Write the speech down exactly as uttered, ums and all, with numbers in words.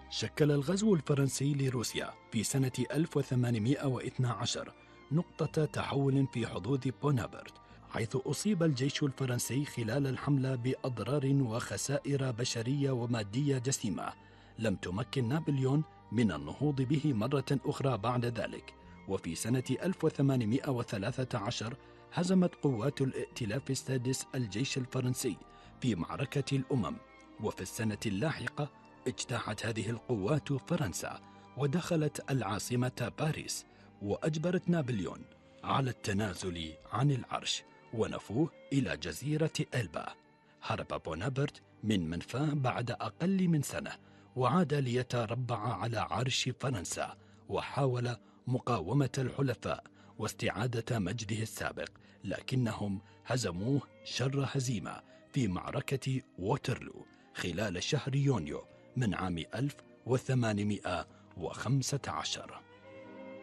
شكل الغزو الفرنسي لروسيا في سنة ألف وثمانمائة واثني عشر نقطة تحول في حظوظ بونابرت، حيث أصيب الجيش الفرنسي خلال الحملة بأضرار وخسائر بشرية ومادية جسيمة لم تمكن نابليون من النهوض به مرة أخرى بعد ذلك. وفي سنة ألف وثمانمائة وثلاثة عشر هزمت قوات الائتلاف السادس الجيش الفرنسي في معركة الأمم، وفي السنة اللاحقة اجتاحت هذه القوات فرنسا ودخلت العاصمة باريس، وأجبرت نابليون على التنازل عن العرش ونفوه إلى جزيرة إلبا. هرب بونابرت من منفاه بعد أقل من سنة وعاد ليتربع على عرش فرنسا، وحاول مقاومة الحلفاء واستعادة مجده السابق، لكنهم هزموه شر هزيمة في معركة ووترلو خلال شهر يونيو من عام ألف وثمانمائة وخمسة عشر.